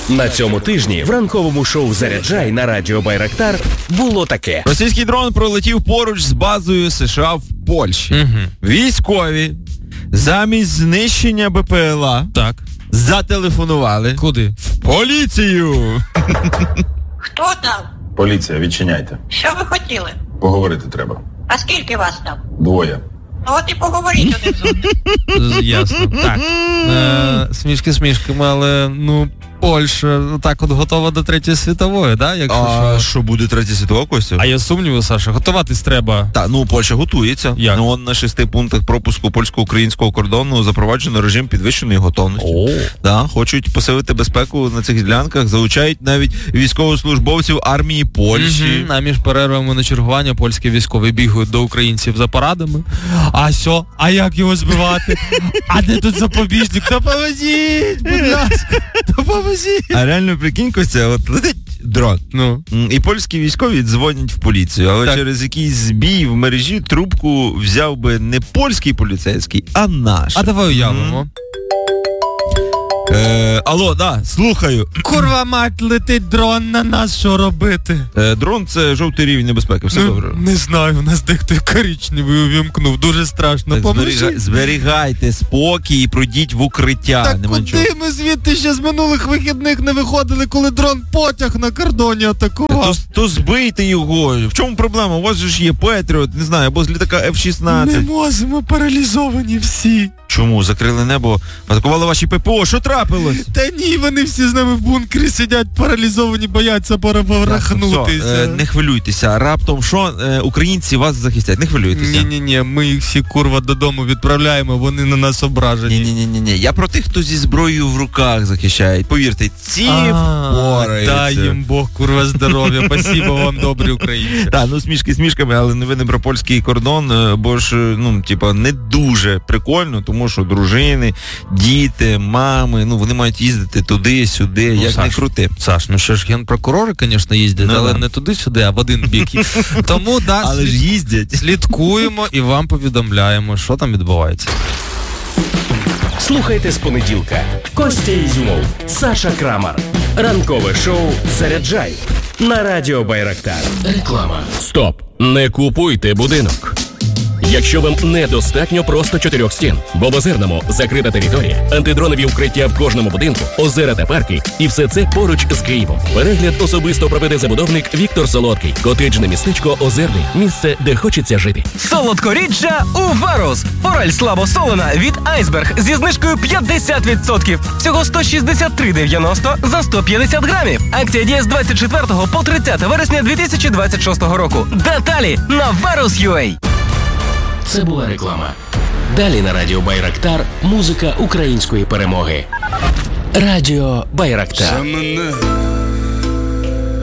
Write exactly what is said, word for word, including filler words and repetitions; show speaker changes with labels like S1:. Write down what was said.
S1: На цьому тижні в ранковому шоу «Заряджай» на радіо Байрактар було таке.
S2: Російський дрон пролетів поруч з базою США в Польщі. Угу. Військові замість знищення БПЛА
S3: так.
S2: зателефонували.
S3: Куди?
S2: В поліцію.
S4: Хто там?
S5: Поліція, відчиняйте.
S4: Що ви хотіли?
S5: Поговорити треба.
S4: А скільки вас там?
S5: Двоє.
S4: Ну от і поговоріть один з одним.
S3: Ясно. Так. Е, смішки смішками, але, ну, Польща так от готова до Третьої світової, да? Якщо
S2: а
S3: що...
S2: що буде Третя світова, Костя?
S3: А є сумніви, Саша? Готуватись треба.
S2: Так, ну Польща готується.
S3: Як?
S2: Ну, на шести пунктах пропуску польсько-українського кордону запроваджено режим підвищеної готовності.
S3: О.
S2: Да, хочуть посилити безпеку на цих ділянках, залучають навіть військовослужбовців армії Польщі.
S3: Угу. А між перервами на чергування польські військові бігають до українців за порадами. А що? А як його збивати? А де тут запобіжник? Допоможіть, будь ласка, допоможіть.
S2: А реально, прикинь, Костя, от летить дрон.
S3: Ну.
S2: І польські військові дзвонять в поліцію, але так. через якийсь збій в мережі трубку взяв би не польський поліцейський, а наш.
S3: А давай уявимо.
S2: Е, алло, да, слухаю.
S3: Курва мать, летить дрон на нас, що робити?
S2: Е, дрон — це жовтий рівень небезпеки, все
S3: ну,
S2: добре.
S3: Не знаю, у нас дехто коричневий увімкнув, дуже страшно.
S2: Так, зберігай, зберігайте спокій і пройдіть в укриття.
S3: Так
S2: Нема
S3: куди
S2: нічого.
S3: ми звідти ще з минулих вихідних не виходили, коли дрон потяг на кордоні атакував?
S2: То, то збийте його. В чому проблема? У вас же ж є Петріот, не знаю, або з літака еф шістнадцять.
S3: Не можемо, паралізовані всі.
S2: Чому? Закрили небо, атакували ваші ППО, що трапилось?
S3: Та ні, вони всі з нами в бункері сидять, паралізовані, бояться порахнутися.
S2: Е, не хвилюйтеся, раптом що, е, українці вас захистять, не хвилюйтеся.
S3: Ні-ні-ні, ми їх всі, курва, додому відправляємо, вони на нас ображені.
S2: Ні-ні-ні, я про тих, хто зі зброєю в руках захищає. Повірте, ці впораються.
S3: Дай їм Бог, курва, здоров'я, спасибо вам, добрі українці.
S2: Так, ну смішки смішками, але новини про польський кордон, бо ж, ну, типа, не дуже прикольно, тому що дружини, діти, мами, ну, вони мають їздити туди-сюди, ну, як Саш, не крути.
S3: Саш, ну що ж, генпрокурори, звісно, їздять, ну, але да. не туди-сюди, а в один бік. Тому, да,
S2: але ж їздять.
S3: Слідкуємо і вам повідомляємо, що там відбувається.
S1: Слухайте з понеділка. Костя Ізюмов, Саша Крамар. Ранкове шоу «Заряджай» на радіо Байрактар. Реклама. Стоп! Не купуйте будинок. Якщо вам недостатньо просто чотирьох стін, бо в Озерному закрита територія, антидронові укриття в кожному будинку, озера та парки, і все це поруч з Києвом. Перегляд особисто проведе забудовник Віктор Солодкий. Котеджне містечко Озерний. Місце, де хочеться жити.
S6: Солодкоріччя у Варус. Форель слабосолена від Айсберг зі знижкою п'ятдесят відсотків. Всього сто шістдесят три дев'яносто за сто п'ятдесят грамів. Акція діє з двадцять четвертого по тридцяте вересня дві тисячі двадцять шостого року. Деталі на варус крапка ю а.
S1: Це була реклама. Далі на радіо Байрактар музика української перемоги. Радіо Байрактар.